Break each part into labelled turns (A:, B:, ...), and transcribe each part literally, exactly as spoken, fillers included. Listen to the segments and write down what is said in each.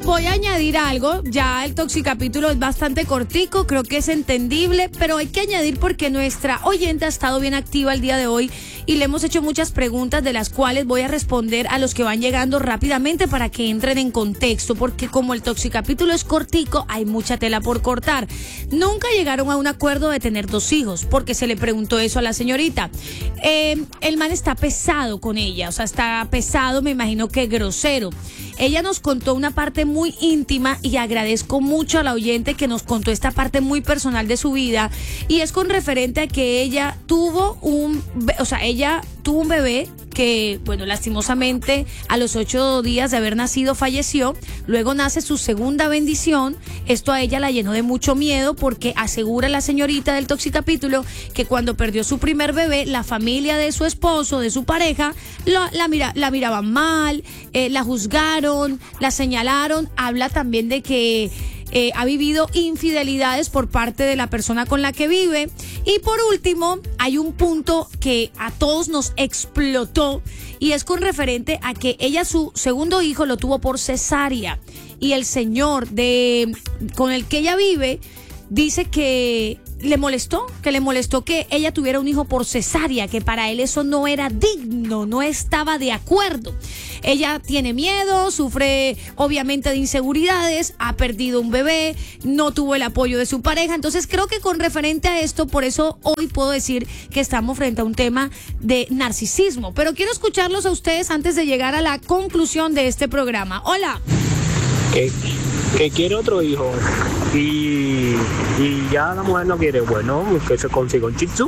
A: voy a añadir algo. Ya el toxicapítulo es bastante cortico, creo que es entendible, pero hay que añadir porque nuestra oyente ha estado bien activa el día de hoy y le hemos hecho muchas preguntas, de las cuales voy a responder a los que van llegando rápidamente para que entren en contexto, porque como el toxicapítulo es cortico, hay mucha tela por cortar. Nunca llegaron a un acuerdo de tener dos hijos, porque se le preguntó eso a la señorita. Eh, el man está pesado con ella, o sea, está pesado, me imagino que grosero. Ella nos contó una parte muy íntima y agradezco mucho a la oyente que nos contó esta parte muy personal de su vida, y es con referente a que ella tuvo un, o sea, ella tuvo un bebé que, bueno, lastimosamente a los ocho días de haber nacido falleció. Luego nace su segunda bendición. Esto a ella la llenó de mucho miedo, porque asegura la señorita del toxicapítulo que cuando perdió su primer bebé, la familia de su esposo, de su pareja, la, la, mira, la miraban mal, eh, la juzgaron, la señalaron. Habla también de que Eh, ha vivido infidelidades por parte de la persona con la que vive. Y por último, hay un punto que a todos nos explotó, y es con referente a que ella su segundo hijo lo tuvo por cesárea, y el señor de con el que ella vive dice que le molestó, que le molestó que ella tuviera un hijo por cesárea, que para él eso no era digno, no estaba de acuerdo. Ella tiene miedo, sufre obviamente de inseguridades, ha perdido un bebé, no tuvo el apoyo de su pareja. Entonces creo que con referente a esto, por eso hoy puedo decir que estamos frente a un tema de narcisismo. Pero quiero escucharlos a ustedes antes de llegar a la conclusión de este programa. Hola.
B: Que, que quiere otro hijo y, y ya la mujer no quiere, bueno, que se consiga un shih tzu.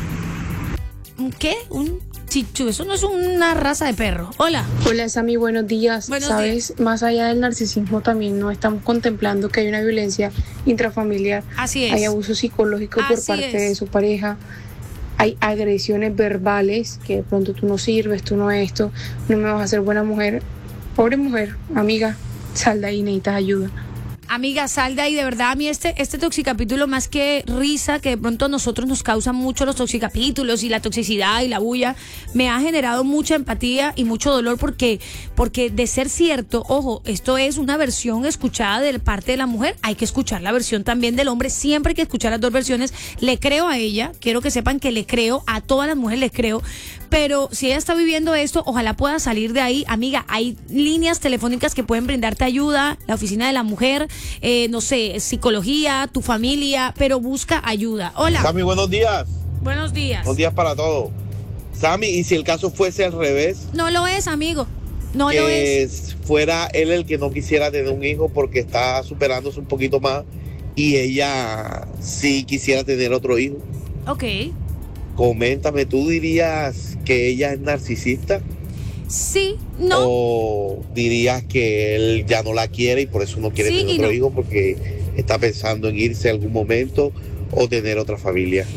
A: ¿Qué? ¿Un chichu? Eso no es una raza de perro. Hola.
C: Hola, Sammy, buenos días.
A: Buenos
C: Sabes,
A: días.
C: Más allá del narcisismo también no estamos contemplando que hay una violencia intrafamiliar.
A: Así es.
C: Hay abuso psicológico por
A: Así
C: parte
A: es.
C: de su pareja. Hay agresiones verbales, que de pronto tú no sirves, tú no esto, no me vas a ser buena mujer. Pobre mujer, amiga, sal de ahí, necesitas ayuda.
A: Amiga, sal de ahí, de verdad. A mí este, este toxicapítulo, más que risa, que de pronto a nosotros nos causan mucho los toxicapítulos y la toxicidad y la bulla, me ha generado mucha empatía y mucho dolor, porque, porque de ser cierto, ojo, esto es una versión escuchada de parte de la mujer, hay que escuchar la versión también del hombre, siempre hay que escuchar las dos versiones. Le creo a ella, quiero que sepan que le creo, a todas las mujeres les creo, pero si ella está viviendo esto, ojalá pueda salir de ahí. Amiga, hay líneas telefónicas que pueden brindarte ayuda, la oficina de la mujer, eh, no sé, psicología, tu familia, pero busca ayuda. Hola.
D: Sammy, buenos días.
A: Buenos días.
D: Buenos días para todos. Sammy, ¿y si el caso fuese al revés?
A: No lo es, amigo. No
D: que
A: lo es.
D: fuera él el que no quisiera tener un hijo porque está superándose un poquito más y ella sí quisiera tener otro hijo.
A: Ok.
D: Coméntame, ¿tú dirías que ella es narcisista?
A: Sí, no.
D: ¿O dirías que él ya no la quiere y por eso no quiere
A: Sí
D: tener
A: y
D: otro
A: no.
D: hijo porque está pensando en irse algún momento o tener otra familia?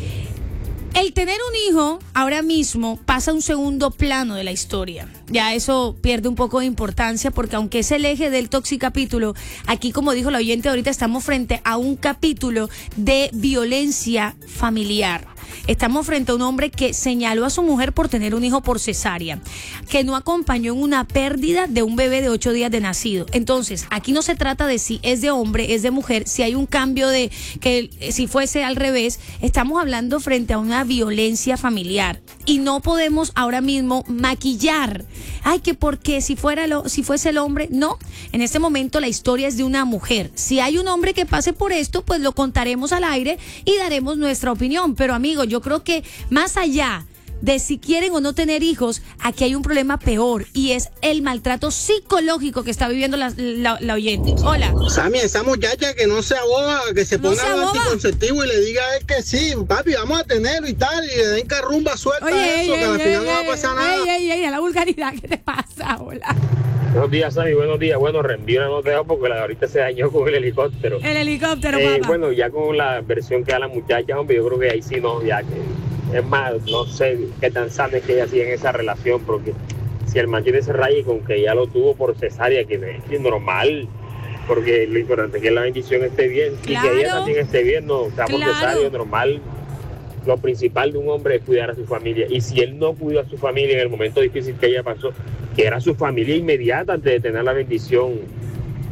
A: El tener un hijo ahora mismo pasa a un segundo plano de la historia. Ya eso pierde un poco de importancia, porque aunque es el eje del toxicapítulo, aquí, como dijo la oyente ahorita, estamos frente a un capítulo de violencia familiar. Estamos frente a un hombre que señaló a su mujer por tener un hijo por cesárea, que no acompañó en una pérdida de un bebé de ocho días de nacido. Entonces, aquí no se trata de si es de hombre, es de mujer, si hay un cambio de que si fuese al revés. Estamos hablando frente a una violencia familiar y no podemos ahora mismo maquillar. Ay, que porque si fuera lo, si fuese el hombre, no. En este momento la historia es de una mujer. Si hay un hombre que pase por esto, pues lo contaremos al aire y daremos nuestra opinión. Pero amigo, yo creo que más allá de si quieren o no tener hijos, aquí hay un problema peor, y es el maltrato psicológico que está viviendo la, la, la oyente. Hola.
E: Sammy, esa muchacha que no se aboga, que se
A: No
E: ponga
A: se
E: el
A: aboga.
E: anticonceptivo y le diga a él que sí, papi, vamos a tenerlo y tal, y le den carrumba suelta a
A: Oye,
E: eso,
A: ey,
E: que al
A: ey,
E: final
A: ey,
E: no va a pasar nada.
A: ey, ey, ey, a la vulgaridad, ¿qué te pasa? Hola.
B: Buenos días, Sammy, buenos días. Bueno, reenvío una nota porque la de ahorita se dañó con el helicóptero.
A: El helicóptero,
B: Eh,
A: papá.
B: bueno, ya con la versión que da la muchacha, hombre, yo creo que ahí sí no, ya que es más, no sé qué tan sana es que ella sigue en esa relación, porque si el man tiene ese rayo con que ella lo tuvo por cesárea, que no es normal, porque lo importante es que la bendición esté bien,
A: Claro.
B: y que ella también esté bien, no, o sea, por
A: Claro.
B: cesárea, normal. Lo principal de un hombre es cuidar a su familia, y si él no cuidó a su familia en el momento difícil que ella pasó, que era su familia inmediata antes de tener la bendición,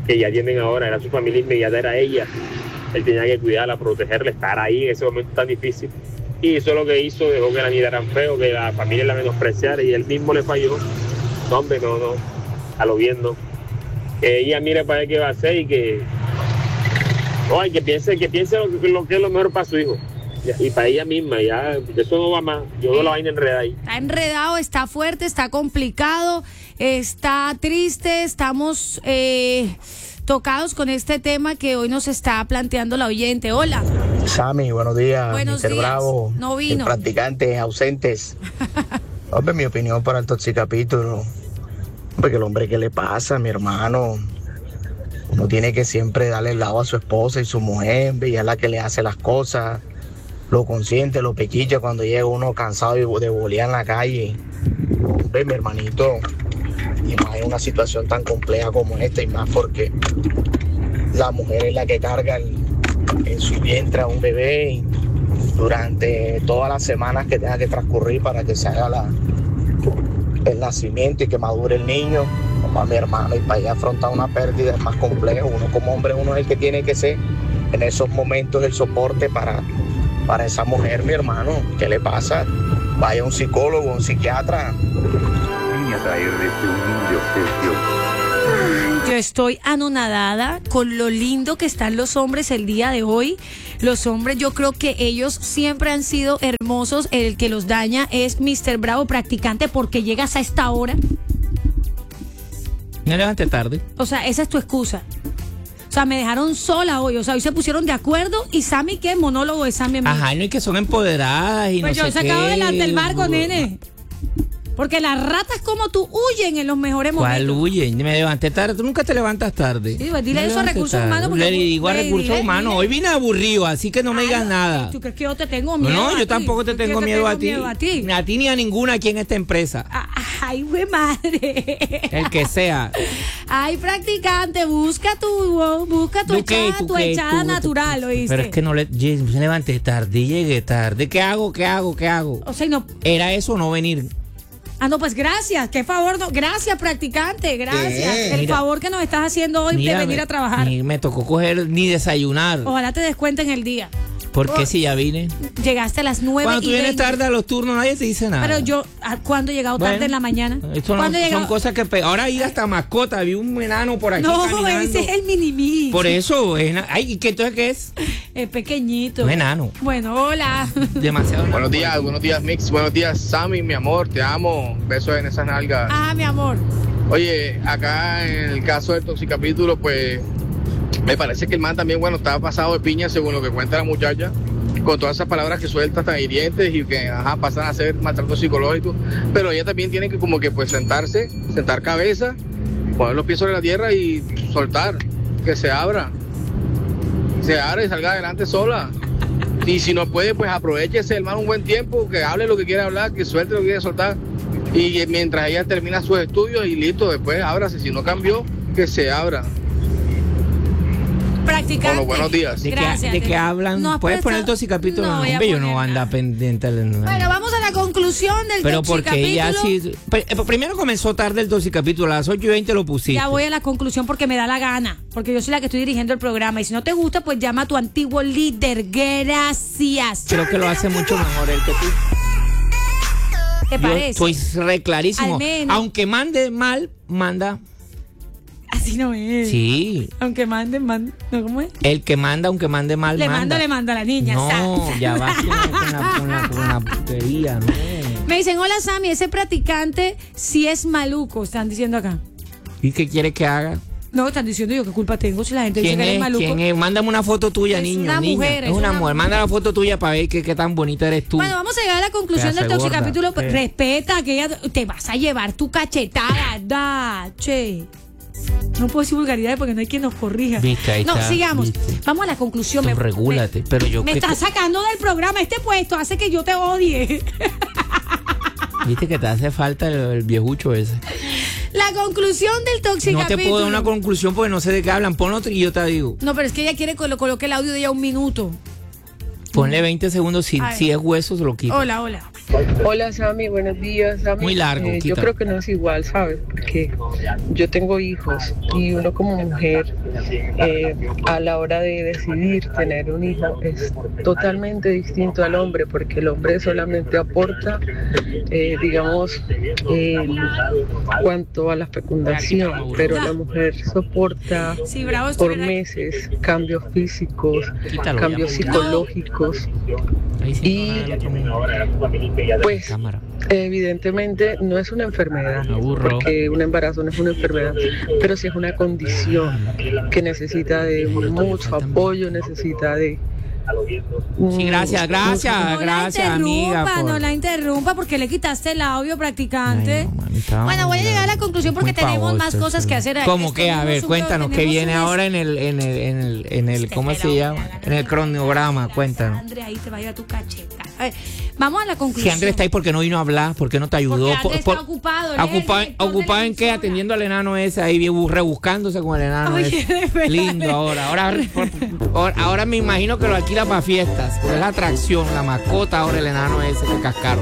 B: que ya tienen ahora, era su familia inmediata, era ella. Él tenía que cuidarla, protegerla, estar ahí en ese momento tan difícil. Y eso lo que hizo, dejó que la vida era feo, que la familia la menospreciara y él mismo le falló. No, hombre, no, no, a lo bien no. Que ella mire para ver qué va a hacer y que, no, y que piense, que piense lo, lo que es lo mejor para su hijo. Y para ella misma, ya, eso no va más. Yo veo la vaina enredada ahí.
A: Está enredado, está fuerte, está complicado, está triste, estamos eh, tocados con este tema que hoy nos está planteando la oyente. Hola.
F: Sammy, buenos días.
A: Buenos
F: mister
A: días.
F: Bravo.
A: No vino.
F: Practicantes ausentes. Hombre, mi opinión para el toxicapítulo. Hombre, que el hombre, ¿qué le pasa, mi hermano? Uno tiene que siempre darle el lado a su esposa y su mujer, ella es la que le hace las cosas, lo consiente, lo pequicha cuando llega uno cansado de bolear en la calle. Hombre, mi hermanito, y más en una situación tan compleja como esta, y más porque la mujer es la que carga el, en su vientre a un bebé durante todas las semanas que tenga que transcurrir para que se haga la, el nacimiento y que madure el niño. Como a mi hermano, y para ella afrontar una pérdida es más complejo. Uno como hombre, uno es el que tiene que ser en esos momentos el soporte para, para esa mujer, mi hermano. ¿Qué le pasa? Vaya un psicólogo, un psiquiatra.
A: Yo estoy anonadada con lo lindo que están los hombres el día de hoy. Los hombres, yo creo que ellos siempre han sido hermosos. El que los daña es mister Bravo Practicante, porque llegas a esta hora.
G: Me levanté tarde.
A: O sea, esa es tu excusa. O sea, me dejaron sola hoy. O sea, hoy se pusieron de acuerdo. ¿Y Sammy qué? Monólogo de Sammy.
G: Ajá, no, y que son empoderadas y
A: pues
G: no
A: yo
G: sé qué.
A: Pues yo he sacado delante del barco, nene. Porque las ratas como tú huyen en los mejores momentos.
G: ¿Cuál huyen? Me levanté tarde. Tú nunca te levantas tarde.
A: Sí, pues dile
G: me
A: eso a recursos
G: tarde.
A: humanos. Porque
G: Le digo a
A: pues,
G: recursos
A: dile,
G: humanos.
A: dile.
G: Hoy vine aburrido, así que no me digas
A: Ay,
G: nada.
A: ¿Tú crees que yo te tengo miedo?
G: No, no,
A: a
G: yo
A: ti?
G: tampoco te
A: ¿Tú crees
G: tengo
A: que
G: miedo, a ti.
A: miedo a ti.
G: Ni a ti ni a ninguna aquí en esta empresa.
A: Ay, güey, madre.
G: El que sea.
A: Ay, practicante, busca tu, busca tu
G: ¿Tú qué?
A: echada,
G: ¿Tú
A: tu
G: qué?
A: echada
G: ¿Tú?
A: natural, ¿oíste?
G: Pero es que no le, me levanté tarde, llegué tarde. ¿Qué hago? ¿Qué hago? ¿Qué hago?
A: O sea, no.
G: ¿Era eso o no venir?
A: Ah, no, pues gracias, qué favor, no, gracias practicante, gracias.
G: ¿Qué?
A: El
G: Mira,
A: favor que nos estás haciendo hoy
G: Mira,
A: de venir
G: me-
A: a trabajar.
G: Ni me tocó coger ni desayunar.
A: Ojalá te descuenten el día.
G: ¿Por qué
A: Oh,
G: si ya vine?
A: Llegaste a las nueve
G: Cuando tú
A: y
G: vienes
A: veinte.
G: tarde a los turnos nadie te dice nada.
A: Pero yo, ¿a- ¿cuándo he llegado tarde
G: Bueno,
A: en la mañana?
G: Eso no-
A: ¿Cuándo he
G: son
A: llegado?
G: cosas que... pe- Ahora hay hasta mascota, vi un enano por aquí
A: No,
G: caminando.
A: ese es el mini
G: Por eso, es ena- ay, ¿y qué entonces qué es?
A: Es pequeñito.
G: Un enano.
A: Bueno, hola.
G: Demasiado.
H: Buenos días, buenos días, Mix. Buenos días, Sammy, mi amor. Te amo. Besos en esas nalgas.
A: Ah, mi amor.
H: Oye, acá en el caso del toxicapítulo, pues me parece que el man también, bueno, estaba pasado de piña, según lo que cuenta la muchacha, con todas esas palabras que sueltas tan hirientes y que, ajá, pasan a ser maltrato psicológico. Pero ella también tiene que como que pues sentarse, sentar cabeza, poner los pies sobre la tierra y soltar, que se abra. Se abra y salga adelante sola. Y si no puede, pues aprovechese, hermano, un buen tiempo, que hable lo que quiera hablar, que suelte lo que quiera soltar. Y mientras ella termina sus estudios y listo, después ábrase. Si no cambió, que se abra.
A: Practicante.
H: Bueno, buenos días.
G: ¿De,
A: Gracias,
G: qué, ¿De
A: te-
G: qué hablan?
A: no has
G: ¿Puedes poner el
A: prestado-
G: toxicapítulo?
A: No voy a
G: Hombre, yo no
A: poner
G: anda
A: nada.
G: pendiente. del-
A: Bueno, vamos a la conclusión del
G: Pero porque ella
A: toxicapítulo.
G: sí... Pr- eh, Primero comenzó tarde el toxicapítulo, a las ocho y veinte lo pusiste.
A: Ya voy a la conclusión porque me da la gana. Porque yo soy la que estoy dirigiendo el programa. Y si no te gusta, pues llama a tu antiguo líder. Gracias.
G: Creo que lo hace mucho mejor el que tú.
A: ¿Te
G: Yo
A: parece?
G: estoy re clarísimo.
A: Al menos.
G: Aunque mande mal, manda.
A: Así no es.
G: Sí.
A: Aunque manden, manden. ¿No, ¿Cómo es?
G: El que manda, aunque mande mal,
A: Le
G: manda.
A: mando, le mando a la niña.
G: No,
A: sa-
G: ya va con la, con la, con la putería, no.
A: Me dicen, hola Sammy, ese practicante sí es maluco, están diciendo acá.
G: ¿Y qué quiere que haga?
A: No, están diciendo yo, ¿qué culpa tengo si la gente dice
G: ¿Quién
A: que eres
G: es?
A: maluco?
G: ¿Quién es? Mándame una foto tuya,
A: Es
G: niño,
A: una
G: niña.
A: mujer,
G: es
A: es
G: una
A: una
G: mujer. Manda la foto tuya para ver qué, qué tan bonita eres tú.
A: Bueno, vamos a llegar a la conclusión del
G: Pedazo de gorda.
A: toxicapítulo.
G: Sí.
A: Respeta que ella te vas a llevar tu cachetada, da, che. No puedo decir vulgaridades porque no hay quien nos corrija.
G: Viste, ahí
A: no,
G: está,
A: sigamos.
G: viste.
A: Vamos a la conclusión.
G: Tú
A: Me-
G: regúlate,
A: me-
G: pero yo
A: Me
G: qué
A: estás
G: co-
A: sacando del programa. Este puesto hace que yo te odie.
G: Viste que te hace falta el, el viejucho ese.
A: La conclusión del toxicapítulo.
G: No te puedo dar una conclusión porque no sé de qué hablan. Pon otro y yo te digo.
A: No, pero es que ella quiere que lo coloque el audio de ella un minuto.
G: Ponle veinte segundos. Si,
A: Ay.
G: si es hueso, se lo quito.
A: Hola, hola.
I: Hola Sammy, buenos días. Sammy,
G: Muy largo,
I: eh, yo
G: quítalo.
I: creo que no es igual, ¿sabes? Porque yo tengo hijos y uno como mujer eh, a la hora de decidir tener un hijo es totalmente distinto al hombre, porque el hombre solamente aporta, eh, digamos, eh, cuanto a la fecundación, pero la mujer soporta
A: Sí, bravo,
I: por
A: estoy-
I: meses cambios físicos,
G: Quítalo,
I: cambios
G: ya.
I: psicológicos.
G: Ahí sí,
I: Y
G: no, el otro mundo.
I: pues
G: Cámara.
I: evidentemente no es una enfermedad,
G: Me aburro.
I: porque un embarazo no es una enfermedad, pero sí es una condición que necesita de mucho apoyo, necesita de...
G: Sí, gracias, gracias,
A: No la
G: gracias,
A: interrumpa,
G: amiga. por-
A: no la interrumpa porque le quitaste el audio practicante.
G: Ay, no, mami, estaba
A: Bueno, voy a
G: muy-
A: llegar a la conclusión porque
G: muy
A: tenemos más
G: pavoso,
A: cosas
G: sí.
A: que hacer.
G: ¿Cómo
A: Esto
G: que? A
A: no
G: ver,
A: es un-
G: cuéntanos, ¿qué
A: tenemos
G: viene
A: un-
G: ahora en el, en el, en el, en el, ¿cómo se llama? En el cronograma, cuéntanos.
A: André, ahí te va a ir a tu cacheta. A ver, vamos a la
G: Si
A: conclusión.
G: Andrés está ahí, ¿por qué no vino a hablar? ¿Por qué no te ayudó?
A: Porque Andrés está ocupado, él es el
G: ocupado,
A: director de
G: ocupado
A: la
G: en qué?
A: emisora.
G: Atendiendo al enano ese ahí, bien rebuscándose con el enano
A: Oye,
G: ese.
A: de verdad.
G: Lindo ahora. Ahora, por- por- ahora me imagino que lo alquila para fiestas. Es la atracción, la mascota ahora el enano ese que cascaron.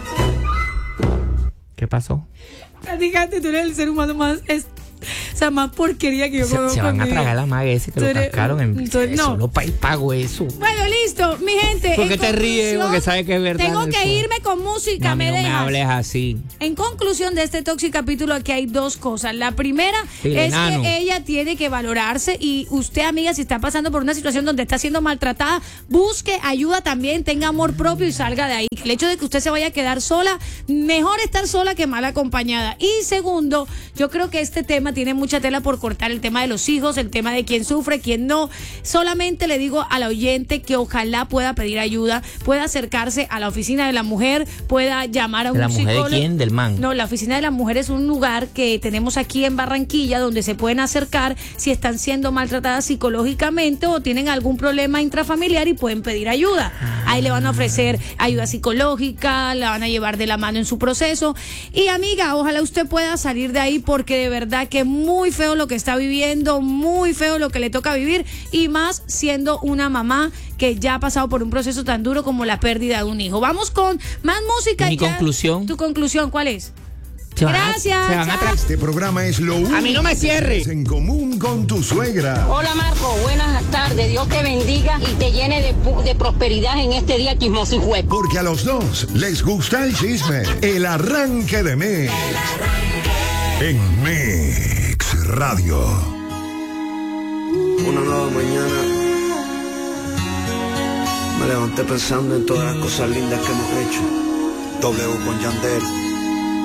G: ¿Qué pasó?
A: Fíjate, tú eres el ser humano más, es, o sea, más porquería que yo
G: Se,
A: conozco.
G: se van
A: en
G: a
A: mi
G: tragar
A: vida.
G: la maga ese que
A: Tú
G: lo
A: eres-
G: cascaron en
A: tú- no.
G: solo para ir pago eso.
A: Bueno, listo, mi gente.
G: ¿Por
A: en
G: qué te ríes?
A: conclusión,
G: Porque sabes que es verdad,
A: Tengo que
G: Nelson.
A: irme con música,
G: Mami,
A: me
G: no me
A: dejas.
G: hables así.
A: En conclusión de este Toxic capítulo, aquí hay dos cosas. La primera
G: El
A: es
G: enano.
A: que ella tiene que valorarse y usted, amiga, si está pasando por una situación donde está siendo maltratada, busque ayuda también, tenga amor propio y salga de ahí. El hecho de que usted se vaya a quedar sola, mejor estar sola que mal acompañada. Y segundo, yo creo que este tema tiene mucha tela por cortar, el tema de los hijos, el tema de quién sufre, quién no. Solamente le digo a la oyente que ojalá pueda pedir ayuda, pueda acercarse a la oficina de la mujer, pueda llamar a un
G: ¿De la mujer de
A: psicólogo.
G: quién? ¿Del man?
A: No, la oficina de la mujer es un lugar que tenemos aquí en Barranquilla donde se pueden acercar si están siendo maltratadas psicológicamente o tienen algún problema intrafamiliar y pueden pedir ayuda. Ahí le van a ofrecer ayuda psicológica, la van a llevar de la mano en su proceso. Y amiga, ojalá usted pueda salir de ahí porque de verdad que muy feo lo que está viviendo, muy feo lo que le toca vivir y más siendo una mamá que ya ha pasado por un proceso tan duro como la pérdida de un hijo. Vamos con más música.
G: ¿Y mi
A: ya.
G: conclusión?
A: ¿Tu conclusión cuál es?
G: Se van a-
A: Gracias,
G: se van a
A: chao.
G: tra-
J: Este programa es lo único
G: A mí no me cierre.
J: en común con tu suegra.
K: Hola Marco, buenas tardes. Dios te bendiga y te llene de, pu- de prosperidad en este día chismoso y juego.
J: Porque a los dos les gusta el chisme. El arranque de mes. En Mix Radio.
L: Una nueva mañana. Me levanté pensando en todas las cosas lindas que hemos hecho. W con Yandel.